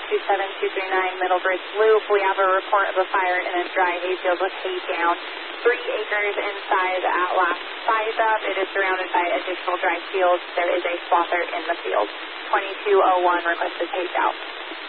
27239 Middlebridge Loop. We have a report of a fire in a dry hayfield with hay down 3 acres inside at last size up. It is surrounded by additional dry fields. There is a slaughter in the field. 2201 requested page out.